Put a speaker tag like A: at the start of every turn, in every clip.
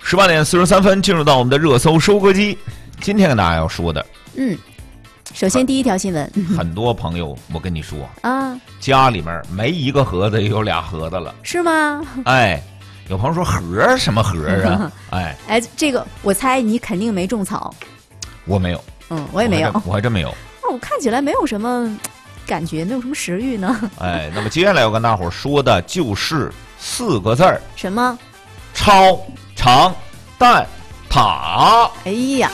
A: 18:43，进入到我们的热搜收割机。今天跟大家要说的，
B: 首先第一条新闻，
A: 很多朋友，我跟你说
B: 啊，
A: 家里面没一个盒子，有俩盒子了，
B: 是吗？
A: 哎，有朋友说盒什么盒啊？哎，
B: 这个我猜你肯定没种草。
A: 我没有，
B: 我也没有，
A: 我还真没有。
B: 我看起来没有什么感觉，没有什么食欲呢。
A: 哎，那么接下来要跟大伙儿说的就是4个字儿，
B: 什么？
A: 超长蛋挞。
B: 哎呀，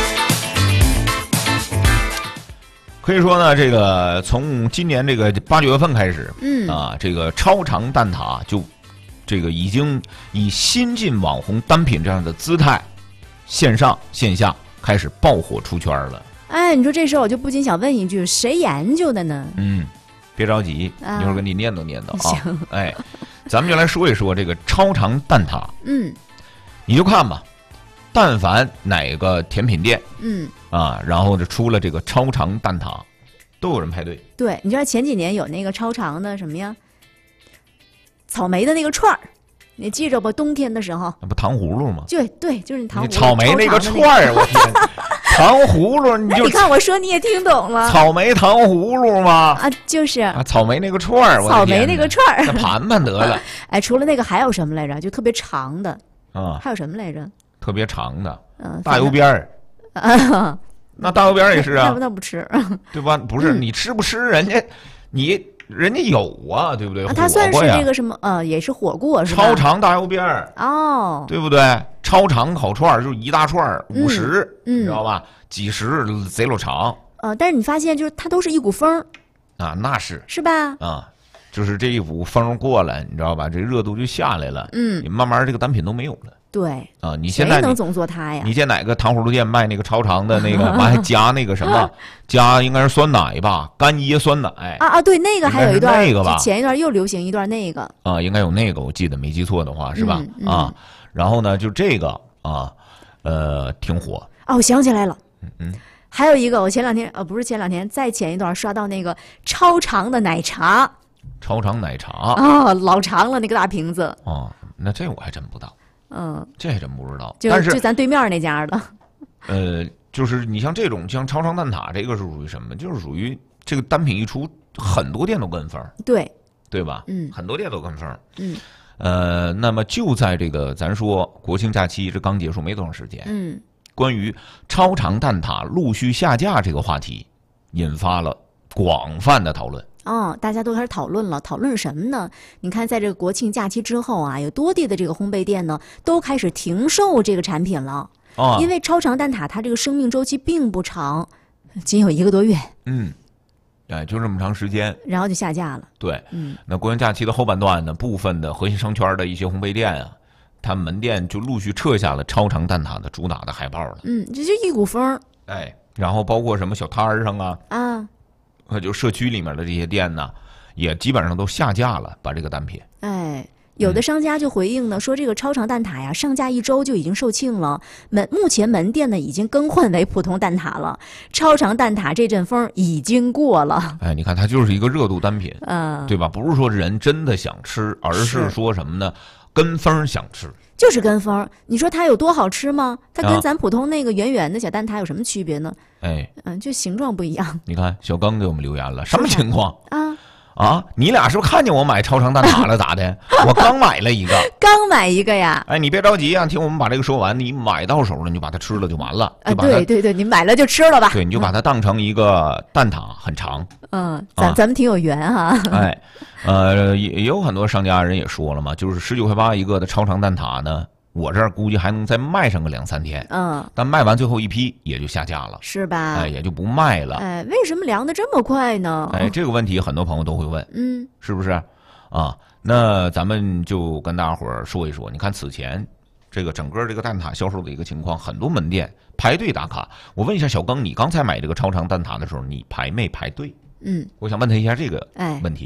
A: 可以说呢，这个从今年这个8、9月份开始，这个超长蛋挞就这个已经以新晋网红单品这样的姿态，线上线下开始爆火出圈了。
B: 哎，你说这时候我就不禁想问一句，谁研究的呢？
A: 别着急，一会儿给你念叨念叨啊。
B: 行，
A: 哎，咱们就来说一说这个超长蛋挞。你就看吧，但凡哪个甜品店，然后就出了这个超长蛋挞，都有人排队。
B: 对，你知道前几年有那个超长的什么呀？草莓的那个串儿，你记着吧？冬天的时候，
A: 那不糖葫芦吗？
B: 对，就是你糖葫芦。
A: 草莓那个串儿，我天，糖葫芦你就
B: 你看我说你也听懂了。
A: 草莓糖葫芦吗？
B: 啊，就是啊，
A: 草莓那个串儿，
B: 草莓那个串儿，
A: 那盘盘得了。
B: 哎，除了那个还有什么来着？就特别长的
A: 啊，
B: 还有什么来着？
A: 特别长的，大油边儿。那大油边儿也是啊，
B: 那不吃，
A: 对吧？不是你吃不吃，人家有啊，对不对？
B: 它算是这个什么也是火锅是吧？
A: 超长大油边儿
B: 哦，
A: 对不对？超长烤串儿就是一大串儿50，你知道吧？几十贼老长。
B: 但是你发现就是它都是一股风
A: 啊，那是
B: 吧？
A: 啊，就是这一股风过来，你知道吧？这热度就下来了。慢慢这个单品都没有了。
B: 对
A: 啊，你现在
B: 谁能总做它呀？
A: 你见哪个糖葫芦店卖那个超长的那个，完还加那个什么，加应该是酸奶吧，干椰酸奶
B: 啊，对，那个还有一段
A: 那个吧，
B: 前一段又流行一段那个
A: 啊，应该有那个，我记得没记错的话是吧？啊，然后呢，就这个啊，挺火
B: 啊，我想起来了，还有一个，我前两天不是前两天，再前一段刷到那个超长的奶茶，
A: 超长奶茶
B: 啊，老长了那个大瓶子
A: 哦，那这我还真不知道。这还真不知道，
B: 就咱对面那家的。
A: 就是你像这种像超长蛋挞，这个是属于什么？就是属于这个单品一出，很多店都跟风，对吧？很多店都跟风。那么就在这个咱说国庆假期这刚结束没多长时间，关于超长蛋挞陆续下架这个话题，引发了广泛的讨论。
B: 大家都开始讨论了，讨论什么呢？你看，在这个国庆假期之后啊，有多地的这个烘焙店呢，都开始停售这个产品了。因为超长蛋挞它这个生命周期并不长，仅有1个多月。
A: 就这么长时间，
B: 然后就下架了。
A: 对，那国庆假期的后半段呢，部分的核心商圈的一些烘焙店啊，他们门店就陆续撤下了超长蛋挞的主打的海报了。
B: 这就一股风。
A: 然后包括什么小摊儿上就社区里面的这些店呢，也基本上都下架了，把这个单品。
B: 有的商家就回应呢，说这个超长蛋挞呀，上架1周就已经售罄了。目前门店呢已经更换为普通蛋挞了，超长蛋挞这阵风已经过了。
A: 你看它就是一个热度单品，对吧？不是说人真的想吃，而是说什么呢？跟风想吃。
B: 就是跟风，你说它有多好吃吗？它跟咱普通那个圆圆的小蛋挞有什么区别呢？就形状不一样。
A: 你看小刚给我们留言了，什么情况你俩是不是看见我买超长蛋挞了？咋的？我刚买了一个，
B: 刚买一个呀。
A: 你别着急啊，听我们把这个说完。你买到手了，你就把它吃了就完了。
B: 对，你买了就吃了吧。
A: 对，你就把它当成一个蛋挞，很长。
B: 咱们挺有缘哈。
A: 也有很多商家人也说了嘛，就是19块8一个的超长蛋挞呢，我这儿估计还能再卖上个2、3天。但卖完最后一批也就下架了，
B: 是吧？
A: 也就不卖了。
B: 为什么凉的这么快呢？
A: 这个问题很多朋友都会问，是不是那咱们就跟大伙儿说一说，你看此前这个整个这个蛋挞销售的一个情况，很多门店排队打卡。我问一下小刚，你刚才买这个超长蛋挞的时候，你排没排队？我想问他一下这个问题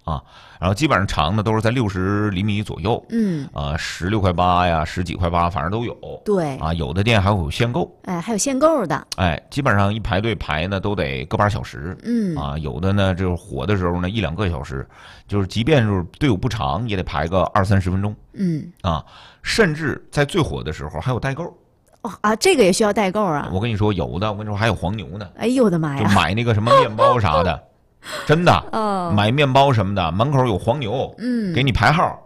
A: 啊，然后基本上长的都是在60厘米左右，16块8呀，10几块8，反正都有。
B: 对
A: 啊，有的店还会有限购，
B: 还有限购的，
A: 基本上一排队排呢都得个把小时，有的呢就是火的时候呢1、2个小时，就是即便就是队伍不长，也得排个20、30分钟，甚至在最火的时候还有代购。
B: 这个也需要代购啊！
A: 我跟你说，有的，我跟你说还有黄牛呢。
B: 哎呦我的妈呀！
A: 就买那个什么面包啥的，真的，买面包什么的，门口有黄牛，给你排号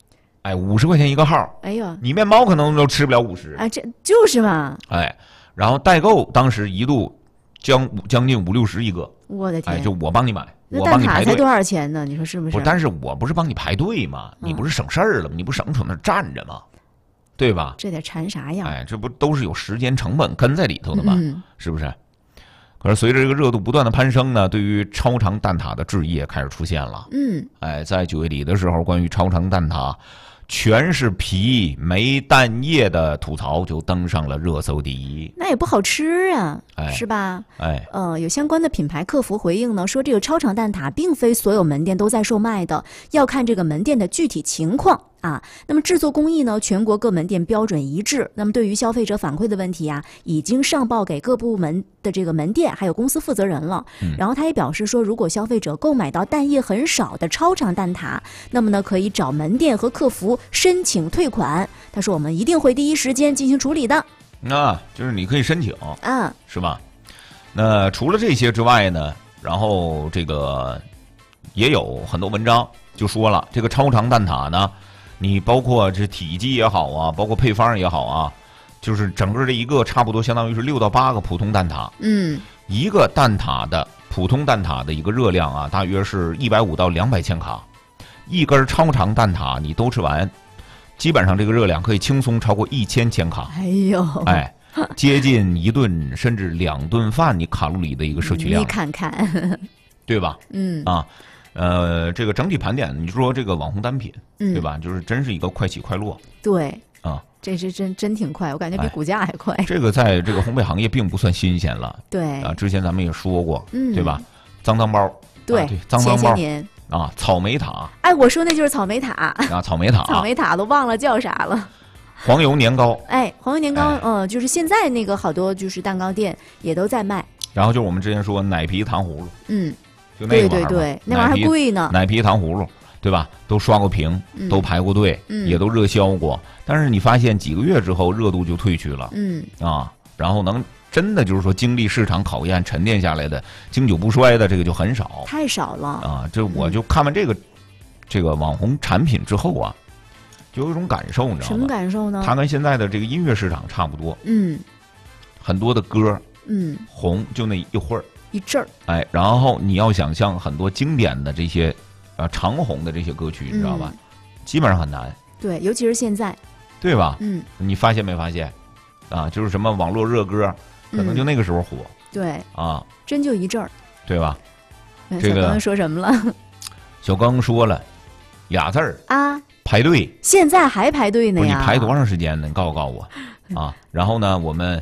A: ，50块钱一个号。
B: 哎呦，
A: 你面包可能都吃不了50。
B: 这就是嘛。
A: 然后代购当时一度将近50、60一个。
B: 我的天！
A: 就我帮你买，我帮你排队。
B: 才多少钱呢？你说是不是？
A: 但是我不是帮你排队吗？你不是省事儿了吗？你不省出那站着吗？对吧？
B: 这得馋啥样？
A: 这不都是有时间成本跟在里头的吗？是不是？可是随着这个热度不断的攀升呢，对于超长蛋挞的质疑也开始出现了。在9月底的时候，关于超长蛋挞全是皮没蛋液的吐槽就登上了热搜第一。
B: 那也不好吃啊，是吧？有相关的品牌客服回应呢，说这个超长蛋挞并非所有门店都在售卖的，要看这个门店的具体情况。那么制作工艺呢，全国各门店标准一致。那么对于消费者反馈的问题已经上报给各部门的这个门店还有公司负责人了。然后他也表示说，如果消费者购买到蛋液很少的超长蛋挞，那么呢可以找门店和客服申请退款。他说我们一定会第一时间进行处理的。
A: 就是你可以申请是吧？那除了这些之外呢，然后这个也有很多文章就说了，这个超长蛋挞呢，你包括这体积也好啊，包括配方也好啊，就是整个这一个差不多相当于是6到8个普通蛋挞。一个蛋挞的普通蛋挞的一个热量大约是150到200千卡。一根超长蛋挞你都吃完，基本上这个热量可以轻松超过1000千卡。
B: 哎呦，
A: 接近1顿甚至2顿饭你卡路里的一个摄取量。
B: 你看看，
A: 对吧？这个整体盘点，你说这个网红单品，对吧？就是真是一个快起快落。
B: 对这是真挺快，我感觉比股价还快。
A: 这个在这个烘焙行业并不算新鲜了。
B: 对
A: 之前咱们也说过，对吧？脏包，
B: 对，
A: 脏包。
B: 前些年
A: 草莓塔。
B: 我说那就是草莓塔
A: 草莓塔，
B: 草莓塔都忘了叫啥了。
A: 黄油年糕，
B: 黄油年糕，就是现在那个好多就是蛋糕店也都在卖。
A: 然后就是我们之前说奶皮糖葫芦，就那
B: 玩意儿，对，那玩意儿还贵呢。
A: 奶皮糖葫芦，对吧？都刷过屏，都排过队，也都热销过。但是你发现几个月之后热度就退去了，然后能真的就是说经历市场考验沉淀下来的经久不衰的这个就很少，
B: 太少了
A: 这我就看完这个网红产品之后就有一种感受，你知道吗？
B: 什么感受呢？
A: 它跟现在的这个音乐市场差不多，很多的歌，红就那一会儿。
B: 一阵儿，
A: 然后你要想象很多经典的这些，长红的这些歌曲，你知道吧？基本上很难。
B: 对，尤其是现在，
A: 对吧？你发现没发现？就是什么网络热歌，可能就那个时候火。
B: 对真就一阵儿，
A: 对吧？
B: 这个小刚说什么了？
A: 小刚说了俩字儿排队。现
B: 在还排队呢呀？
A: 你排多长时间呢？你告诉我。然后呢，我们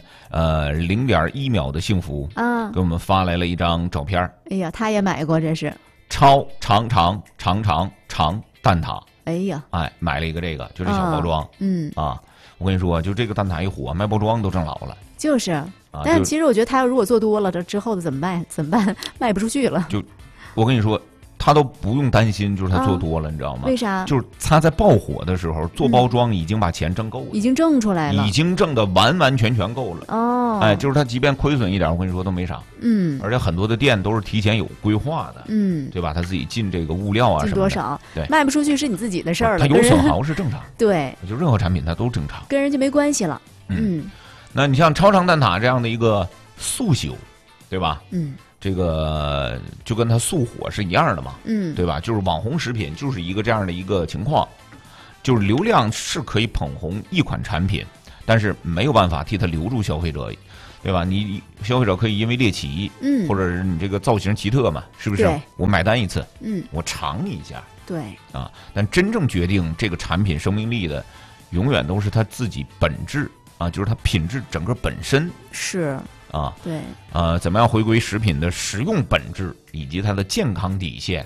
A: 0.1秒的幸福给我们发来了一张照片。
B: 哎呀，他也买过，这是
A: 超长蛋挞。
B: 哎呀，
A: 买了一个这个，就这小包装。我跟你说，就这个蛋挞一火，卖包装都挣老了。
B: 就是，但是其实我觉得他要如果做多了，这之后的怎么办？卖不出去了。
A: 就我跟你说。他都不用担心，就是他做多了，你知道吗？
B: 为啥？
A: 就是他在爆火的时候做包装，已经把钱挣够了，
B: 已经挣出来了，
A: 已经挣的完全够了。就是他即便亏损一点，我跟你说都没啥。而且很多的店都是提前有规划的，对吧？他自己进这个物料什么的，
B: 多少，
A: 对，
B: 卖不出去是你自己的事儿了。
A: 他有损耗是正常，
B: 对，
A: 就任何产品它都正常，
B: 跟人家没关系了。
A: 那你像超长蛋挞这样的一个速朽，对吧？这个就跟它速火是一样的嘛，对吧？就是网红食品就是一个这样的一个情况，就是流量是可以捧红一款产品，但是没有办法替它留住消费者，对吧？你消费者可以因为猎奇，或者是你这个造型奇特嘛，是不是？我买单一次，我尝一下，
B: 对
A: 但真正决定这个产品生命力的，永远都是它自己本质就是它品质整个本身
B: 是。
A: 对怎么样回归食品的实用本质以及它的健康底线，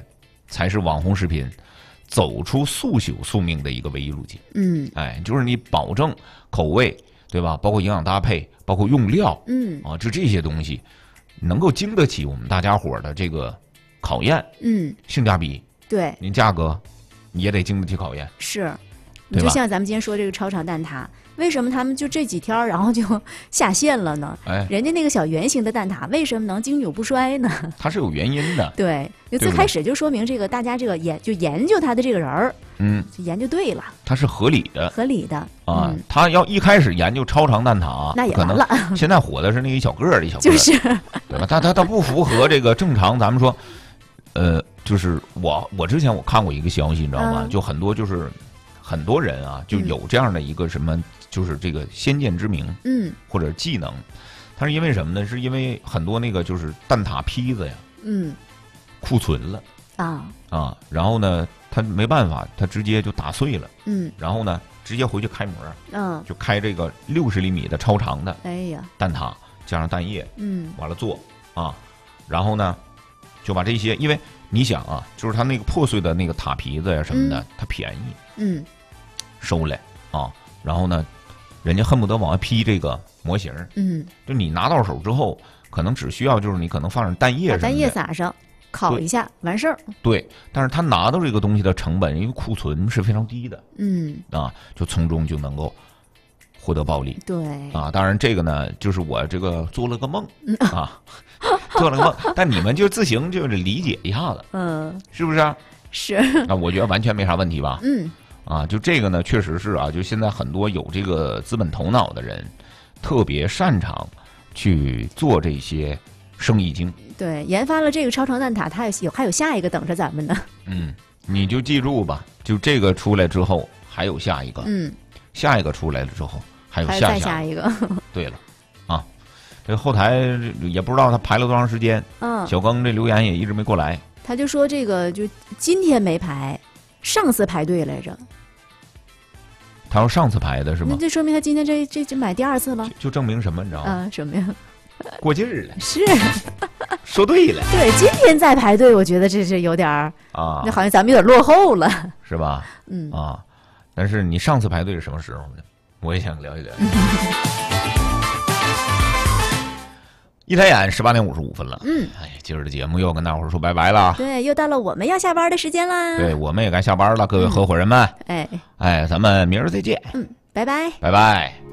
A: 才是网红食品走出速朽宿命的一个唯一路径。就是你保证口味，对吧？包括营养搭配，包括用料，就这些东西能够经得起我们大家伙的这个考验。性价比，
B: 对，
A: 您价格也得经得起考验。
B: 是，你就像咱们今天说这个超长蛋挞，为什么他们就这几天然后就下线了呢？人家那个小圆形的蛋挞为什么能经久不衰呢？
A: 它是有原因的。
B: 对，就最开始就说明这个大家这个研究他的这个人儿，就研究对了，
A: 它是合理的，他要一开始研究超长蛋挞，
B: 那也完了。
A: 现在火的是那一小个儿的小个儿，
B: 就是
A: 对吧？它不符合这个正常，咱们说，就是我之前我看过一个消息，你知道吗？就很多人啊，就有这样的一个什么，就是这个先见之明，或者技能，它是因为什么呢？是因为很多那个就是蛋挞坯子呀，库存了然后呢，他没办法，他直接就打碎了，然后呢，直接回去开模，就开这个60厘米的超长的，蛋挞加上蛋液，完了做然后呢，就把这些，因为你想啊，就是他那个破碎的那个塔皮子呀什么的，它便宜，收来然后呢，人家恨不得往外批这个模型，就你拿到手之后，可能只需要就是你可能放点蛋液什么的，
B: 把蛋液撒上，烤一下完事儿。
A: 对，但是他拿到这个东西的成本，因为库存是非常低的，就从中就能够获得暴利。
B: 对
A: 当然这个呢，就是我这个做了个梦做了个梦，但你们就自行就是理解一下子，是不是？
B: 是
A: 我觉得完全没啥问题吧。就这个呢，确实是就现在很多有这个资本头脑的人，特别擅长去做这些生意经。
B: 对，研发了这个超长蛋挞，它还有下一个等着咱们呢。
A: 你就记住吧，就这个出来之后还有下一个，下一个出来了之后还有
B: 再下一个。
A: 对了，这个后台也不知道他排了多长时间，小庚这留言也一直没过来。
B: 他就说这个就今天没排，上次排队来着。
A: 他要上次排的是吗？
B: 那这说明他今天这买第二次了。
A: 就证明什么你知道吗？
B: 什么呀？
A: 过劲儿了。
B: 是，
A: 说对了。
B: 对，今天再排队，我觉得这是有点儿那好像咱们有点落后了，
A: 是吧？但是你上次排队是什么时候呢？我也想聊一聊。一抬眼18点55分了，今儿的节目又跟大伙儿说拜拜了。
B: 对，又到了我们要下班的时间啦。
A: 对，我们也该下班了，各位合伙人们。咱们明儿再见。
B: 拜拜。
A: 拜拜。